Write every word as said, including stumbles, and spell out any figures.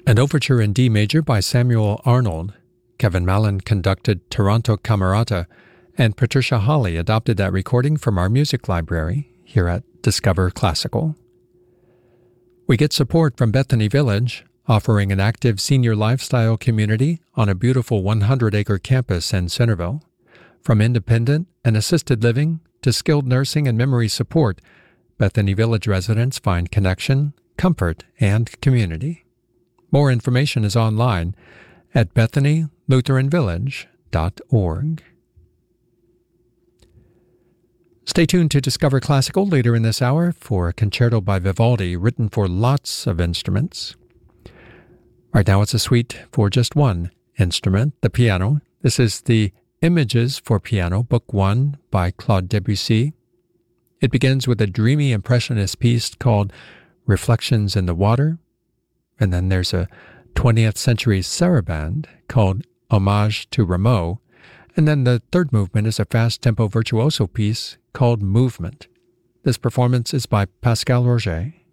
An overture in D major by Samuel Arnold. Kevin Mallon conducted Toronto Camerata, and Patricia Holly adopted that recording from our music library here at Discover Classical. We get support from Bethany Village, offering an active senior lifestyle community on a beautiful one hundred acre campus in Centerville. From independent and assisted living to skilled nursing and memory support, Bethany Village residents find connection, comfort, and community. More information is online at bethany lutheran village dot org. Stay tuned to Discover Classical later in this hour for a concerto by Vivaldi written for lots of instruments. Right now it's a suite for just one instrument, the piano. This is the Images for Piano, Book One by Claude Debussy. It begins with a dreamy impressionist piece called Reflections in the Water, and then there's a twentieth century saraband called Homage to Rameau, and then the third movement is a fast-tempo virtuoso piece called Movement. This performance is by Pascal Roger.